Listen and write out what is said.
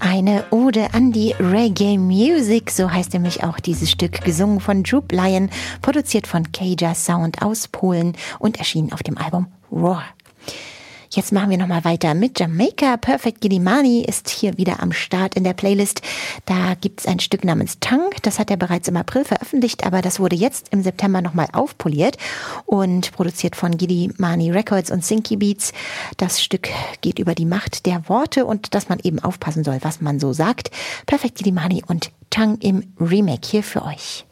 Eine Ode an die Reggae Music, so heißt nämlich auch dieses Stück, gesungen von Droop Lion, produziert von Kaja Sound aus Polen und erschienen auf dem Album Roar. Jetzt machen wir nochmal weiter mit Jamaica. Perfect Gilimani ist hier wieder am Start in der Playlist. Da gibt's ein Stück namens Tongue. Das hat er bereits im April veröffentlicht, aber das wurde jetzt im September nochmal aufpoliert und produziert von Gilimani Records und Synky Beats. Das Stück geht über die Macht der Worte und dass man eben aufpassen soll, was man so sagt. Perfect Gilimani und Tongue im Remake hier für euch.